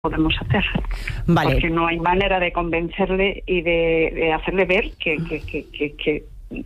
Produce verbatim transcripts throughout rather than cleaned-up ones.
podemos hacer. Vale. Porque no hay manera de convencerle y de, de hacerle ver que, que, que, que, que,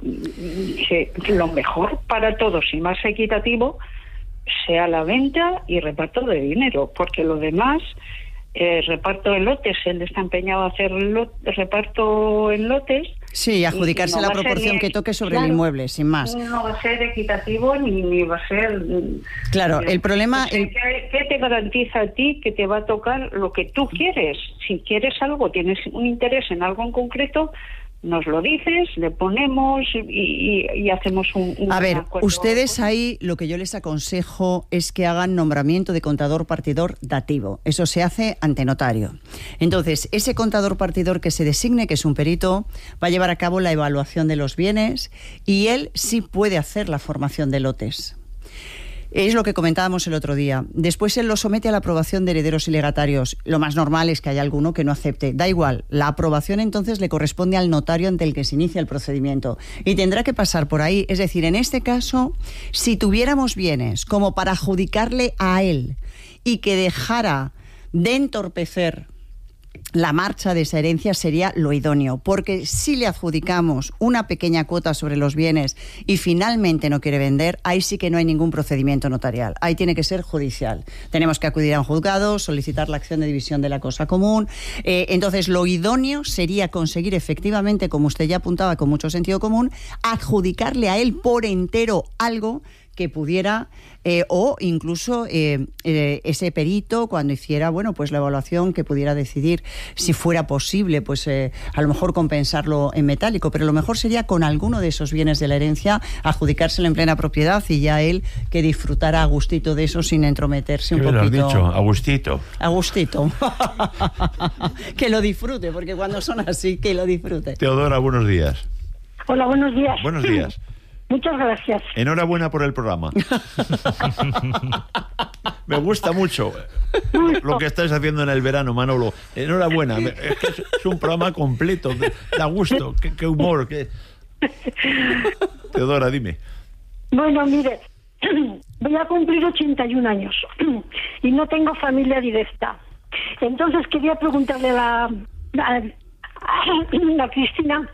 que lo mejor para todos y más equitativo sea la venta y reparto de dinero, porque lo demás, eh, reparto en lotes, él está empeñado a hacer lot, reparto en lotes. Sí, adjudicarse y no la proporción que toque sobre claro, el inmueble, sin más. No va a ser equitativo ni, ni va a ser... Claro, el problema... El... ¿Qué, ¿Qué te garantiza a ti que te va a tocar lo que tú quieres? Si quieres algo, tienes un interés en algo en concreto, nos lo dices, le ponemos y, y, y hacemos un, un A ver, acuerdo. Ustedes ahí lo que yo les aconsejo es que hagan nombramiento de contador partidor dativo. Eso se hace ante notario. Entonces, ese contador partidor que se designe, que es un perito, va a llevar a cabo la evaluación de los bienes y él sí puede hacer la formación de lotes. Es lo que comentábamos el otro día. Después él lo somete a la aprobación de herederos y legatarios. Lo más normal es que haya alguno que no acepte. Da igual, la aprobación entonces le corresponde al notario ante el que se inicia el procedimiento. Y tendrá que pasar por ahí. Es decir, en este caso, si tuviéramos bienes como para adjudicarle a él y que dejara de entorpecer la marcha de esa herencia, sería lo idóneo, porque si le adjudicamos una pequeña cuota sobre los bienes y finalmente no quiere vender, ahí sí que no hay ningún procedimiento notarial, ahí tiene que ser judicial. Tenemos que acudir a un juzgado, solicitar la acción de división de la cosa común. Eh, entonces lo idóneo sería conseguir efectivamente, como usted ya apuntaba con mucho sentido común, adjudicarle a él por entero algo que pudiera, eh, o incluso eh, eh, ese perito, cuando hiciera, bueno, pues la evaluación, que pudiera decidir si fuera posible, pues eh, a lo mejor compensarlo en metálico, pero lo mejor sería con alguno de esos bienes de la herencia adjudicárselo en plena propiedad y ya él que disfrutara a gustito de eso sin entrometerse un poquito. ¿Qué me lo has dicho? A gustito. A gustito. Que lo disfrute, porque cuando son así, que lo disfrute. Teodora, buenos días. Hola, buenos días. Buenos días. Muchas gracias. Enhorabuena por el programa. Me gusta mucho lo que estáis haciendo en el verano, Manolo. Enhorabuena. Es que es un programa completo. Da gusto. Qué, qué humor. Qué... Teodora, dime. Bueno, mire, voy a cumplir ochenta y un años y no tengo familia directa. Entonces quería preguntarle a la, a, a, a Cristina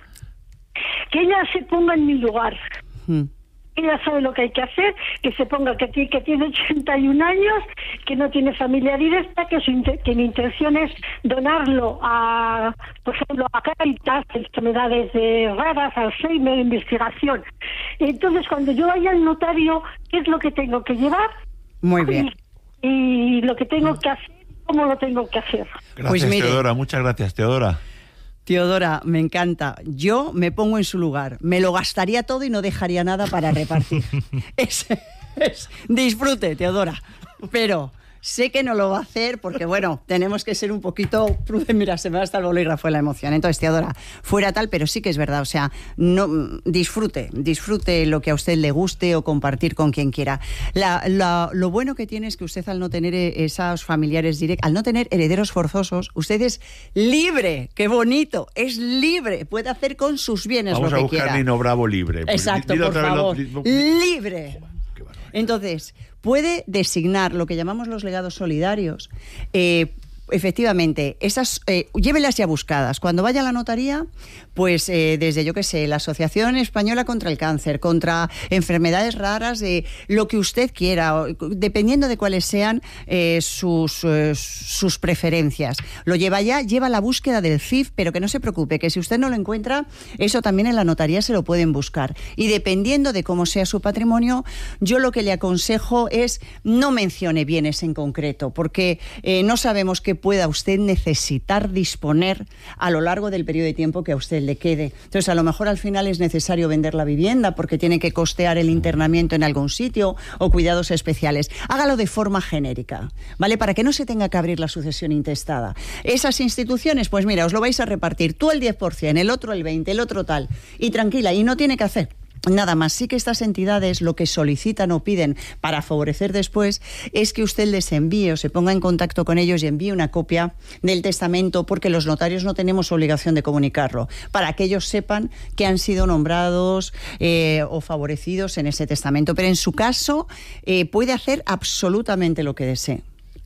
que ella se ponga en mi lugar. Hmm. Ella sabe lo que hay que hacer, que se ponga que, que tiene ochenta y un años, que no tiene familia directa, que, su, que mi intención es donarlo a, por ejemplo, a Cáritas, enfermedades de raras, Alzheimer, investigación. Entonces, cuando yo vaya al notario, ¿qué es lo que tengo que llevar? Muy bien. Y, y lo que tengo que hacer, ¿cómo lo tengo que hacer? Gracias, pues mire, Teodora, muchas gracias, Teodora. Teodora, me encanta. Yo me pongo en su lugar. Me lo gastaría todo y no dejaría nada para repartir. es, es, disfrute, Teodora. Pero sé que no lo va a hacer porque, bueno, tenemos que ser un poquito prudentes. Mira, se me va hasta el bolígrafo de la emoción. Entonces, Teodora, fuera tal, pero sí que es verdad. O sea, no disfrute, disfrute lo que a usted le guste o compartir con quien quiera. La, la, lo bueno que tiene es que usted, al no tener esos familiares directos, al no tener herederos forzosos, usted es libre. ¡Qué bonito! Es libre. Puede hacer con sus bienes Vamos lo que a buscar quiera. Nino Bravo libre. Exacto, por favor. Lo... Libre. Entonces, puede designar lo que llamamos los legados solidarios. Eh, efectivamente, esas eh, llévelas ya buscadas. Cuando vaya a la notaría, pues eh, desde, yo qué sé, la Asociación Española contra el Cáncer, contra enfermedades raras, eh, lo que usted quiera, dependiendo de cuáles sean eh, sus, eh, sus preferencias. Lo lleva ya, lleva la búsqueda del C I F, pero que no se preocupe, que si usted no lo encuentra, eso también en la notaría se lo pueden buscar. Y dependiendo de cómo sea su patrimonio, yo lo que le aconsejo es no mencione bienes en concreto, porque eh, no sabemos qué pueda usted necesitar disponer a lo largo del periodo de tiempo que a usted le quede. Entonces, a lo mejor al final es necesario vender la vivienda porque tiene que costear el internamiento en algún sitio o cuidados especiales. Hágalo de forma genérica, ¿vale? Para que no se tenga que abrir la sucesión intestada. Esas instituciones, pues mira, os lo vais a repartir tú el diez por ciento, el otro el veinte por ciento, el otro tal. Y tranquila, y no tiene que hacer nada más. Sí que estas entidades lo que solicitan o piden para favorecer después es que usted les envíe o se ponga en contacto con ellos y envíe una copia del testamento, porque los notarios no tenemos obligación de comunicarlo, para que ellos sepan que han sido nombrados eh, o favorecidos en ese testamento. Pero en su caso eh, puede hacer absolutamente lo que desee.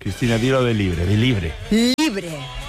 Cristina, dilo de libre, de libre. Libre.